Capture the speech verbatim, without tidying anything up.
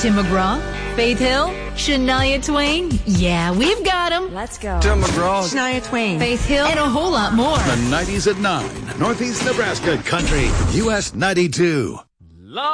Tim McGraw, Faith Hill, Shania Twain. Yeah, we've got them. Let's go. Tim McGraw, Shania Twain, Faith Hill, and a whole lot more. The nineties at nine. Northeast Nebraska Country. U S ninety-two.